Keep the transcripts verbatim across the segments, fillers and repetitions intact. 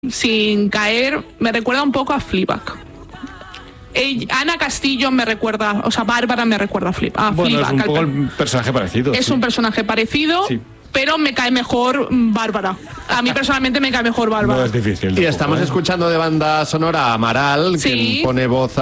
sin caer, me recuerda un poco a Fleabag. Ella, Ana Castillo me recuerda, o sea, Bárbara me recuerda a Fleabag. A bueno, Fleabag, es un poco el personaje parecido. Es sí. un personaje parecido. Sí. Pero me cae mejor Bárbara. A mí personalmente me cae mejor Bárbara. No es difícil. Y tampoco, estamos ¿eh? escuchando de banda sonora a Amaral, sí. quien pone voz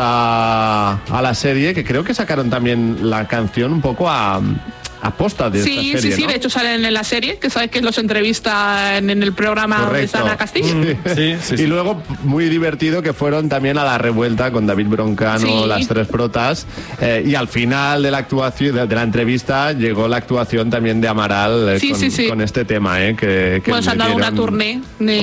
a, a la serie, que creo que sacaron también la canción un poco a... aposta de sí, esta serie, sí, sí, ¿no? de hecho salen en la serie, que sabes que los entrevista en, en el programa Correcto. de Ana Castillo. Sí. Sí, sí, sí. Y luego, muy divertido, que fueron también a la revuelta con David Broncano, sí. las tres protas, eh, y al final de la actuación, de, de la entrevista, llegó la actuación también de Amaral eh, sí, con, sí, sí. con este tema, eh, que, que bueno, se han dado metieron... una tournée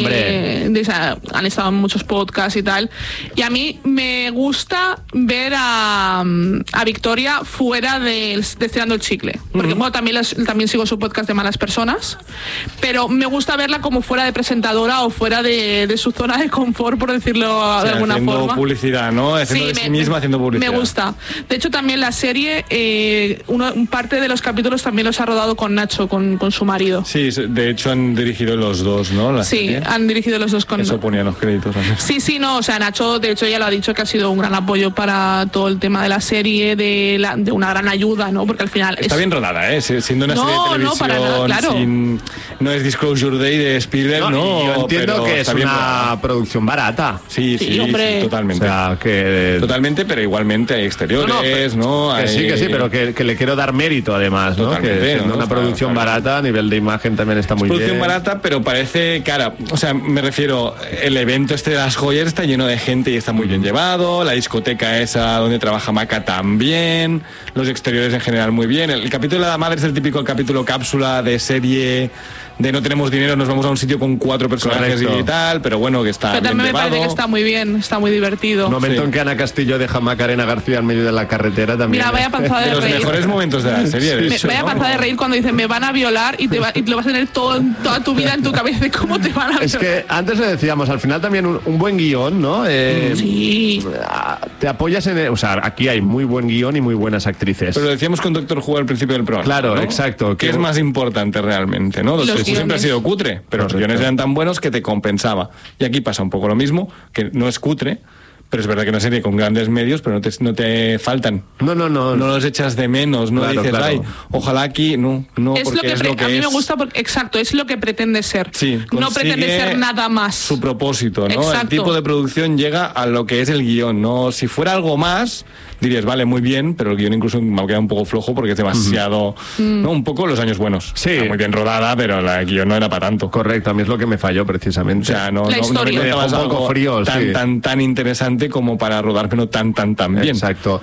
de, de esa, han estado en muchos podcasts y tal, y a mí me gusta ver a, a Victoria fuera de, de Estirando el Chicle, porque uh-huh. bueno, también las, también sigo su podcast de Malas Personas, pero me gusta verla como fuera de presentadora o fuera de, de su zona de confort, por decirlo o sea, de alguna haciendo forma. Publicidad, ¿no? Haciendo sí, de sí me, misma haciendo publicidad. Me gusta. De hecho, también la serie, eh, uno, parte de los capítulos también los ha rodado con Nacho, con, con su marido. Sí, de hecho han dirigido los dos, ¿no? La sí, serie. Han dirigido los dos con... Eso ponía en los créditos también. Sí, sí, no, o sea, Nacho, de hecho, ya lo ha dicho que ha sido un gran apoyo para todo el tema de la serie, de, la, de una gran ayuda, ¿no? Porque al final... Está es... bien rodada, ¿eh? Siendo una no, serie de televisión, no, para nada, claro. sin, no es Disclosure Day de Spielberg, ¿no? Yo entiendo que es una producción barata. Sí, sí, sí, hombre. sí, totalmente. O sea, que... Totalmente, pero igualmente hay exteriores, ¿no? ¿no? Que hay... sí, que sí, pero que, que le quiero dar mérito además, ¿no? Totalmente, Que siendo ¿no? una Está, producción está barata, a nivel de imagen también está muy producción bien. Producción barata, pero parece cara. O sea, me refiero, el evento este de las joyas está lleno de gente y está muy bien llevado, la discoteca esa donde trabaja Maca también, los exteriores en general muy bien. El, el capítulo de la madre es el típico capítulo cápsula de serie de no tenemos dinero, nos vamos a un sitio con cuatro personajes Correcto. Y tal, pero bueno, que está pero bien también llevado. Me parece que está muy bien, está muy divertido. Un momento sí. en que Ana Castillo deja a Macarena García en medio de la carretera también. Mira, vaya panzada de, de los reír. mejores momentos de la serie. De me, hecho, vaya ¿no? panzada de reír cuando dicen me van a violar y te, va, y te lo vas a tener todo, toda tu vida en tu cabeza de cómo te van a violar. Es que antes le decíamos, al final también un, un buen guión, ¿no? Eh, sí. Te apoyas en... El, o sea, aquí hay muy buen guión y muy buenas actrices. Pero lo decíamos con Doctor Who al principio del programa. Claro, ¿no? exacto. ¿Qué es más importante realmente, no? Doctor Who siempre ha sido cutre, pero los guiones eran tan buenos que te compensaba. Y aquí pasa un poco lo mismo, que no es cutre, pero es verdad que una serie con grandes medios, pero no te, no te faltan. No, no, no. No los echas de menos, no claro, dices, claro. ay, ojalá aquí, no, no, es porque lo que es pre- lo que a mí es. me gusta, porque, exacto, es lo que pretende ser. Sí, no pretende ser nada más. Su propósito, ¿no? Exacto. El tipo de producción llega a lo que es el guión, ¿no? Si fuera algo más, dirías, vale, muy bien, pero el guión incluso me ha quedado un poco flojo porque es demasiado, mm. ¿no? Un poco Los años buenos. Sí. Está muy bien rodada, pero la guión no era para tanto. Correcto, a mí es lo que me falló precisamente. O sea, no, la no, historia. no me dejó un poco frío, tan, sí. tan, tan interesante como para rodar, pero tan, tan, tan bien. Exacto.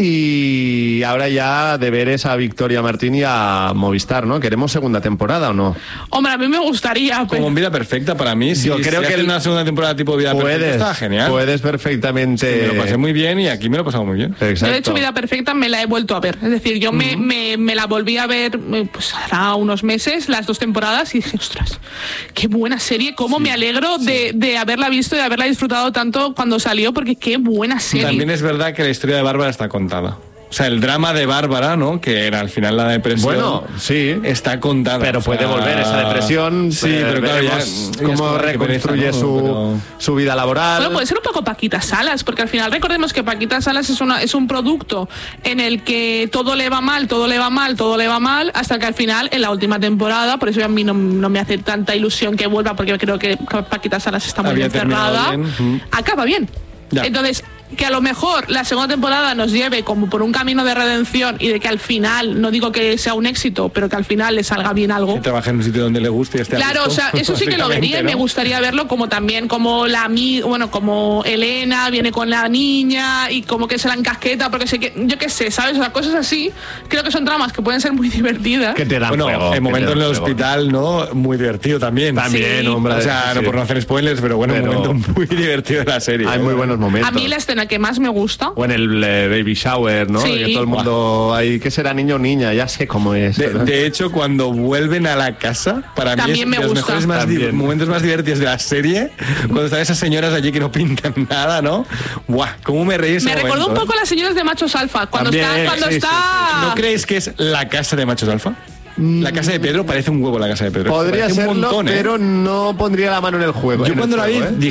Y ahora ya deberes a Victoria Martín y a Movistar, ¿no? ¿Queremos segunda temporada o no? Hombre, a mí me gustaría. Como pero... en Vida Perfecta para mí. Si, Yo creo si que hace el... una segunda temporada tipo Vida puedes, Perfecta está genial. Puedes perfectamente. Sí, me lo pasé muy bien y aquí me lo he pasado muy bien. Exacto. Yo de hecho Vida Perfecta me la he vuelto a ver. Es decir, yo uh-huh. me, me, me la volví a ver pues hará unos meses, las dos temporadas, y dije, ostras, qué buena serie, cómo sí, me alegro sí. de, de haberla visto y de haberla disfrutado tanto cuando salió, porque qué buena serie. También es verdad que la historia de Bárbara está contada. O sea, el drama de Bárbara, ¿no? Que era al final la depresión. Bueno, sí. Está contada. Pero o sea... puede volver esa depresión. Sí, pero claro, ya, cómo reconstruye pereza, ¿no? su, pero... su vida laboral. Bueno, puede ser un poco Paquita Salas, porque al final recordemos que Paquita Salas es, una, es un producto en el que todo le va mal, todo le va mal, todo le va mal, hasta que al final, en la última temporada, por eso a mí no, no me hace tanta ilusión que vuelva, porque creo que Paquita Salas está muy Había bien cerrada. Bien. Acaba bien. Ya. Entonces, que a lo mejor la segunda temporada nos lleve como por un camino de redención y de que al final, no digo que sea un éxito, pero que al final le salga bien algo. Que trabaje en un sitio donde le guste y esté claro, o sea, eso sí que lo vería, ¿no? Y me gustaría verlo como también como la bueno, como Elena viene con la niña y como que se la encasqueta porque sé que, yo qué sé, ¿sabes? O sea, cosas así, creo que son tramas que pueden ser muy divertidas. Que te dan bueno, juego, el momento en el juego. hospital, ¿no? Muy divertido también. También, sí. hombre. O sea, sí. no por no hacer spoilers, pero bueno, pero... un momento muy divertido de la serie. Hay ¿eh? muy buenos momentos. A mí la escena que más me gusta. O en el eh, baby shower, ¿no? Sí. Que todo el mundo ahí, ¿qué será niño o niña? Ya sé cómo es. De, de hecho, cuando vuelven a la casa, para también mí es me de los gusta. mejores más di- momentos más divertidos de la serie, cuando están esas señoras allí que no pintan nada, ¿no? ¡Buah! ¿Cómo me reí ese Me momento, recordó un eh? poco a las señoras de Machos Alfa, cuando también, está... Cuando sí, está... Sí, sí. ¿No creéis que es la casa de Machos Alfa? La casa de Pedro parece un huevo la casa de Pedro. Podría Parece un serlo, montón, ¿eh? pero no pondría la mano en el juego. Yo en cuando el la vi fuego, ¿eh?